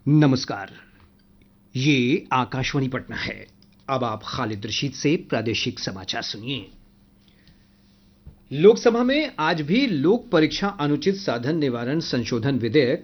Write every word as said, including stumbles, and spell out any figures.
नमस्कार। ये आकाशवाणी पटना है। अब आप खालिद रशीद से प्रादेशिक समाचार सुनिए। लोकसभा में आज भी लोक परीक्षा अनुचित साधन निवारण संशोधन विधेयक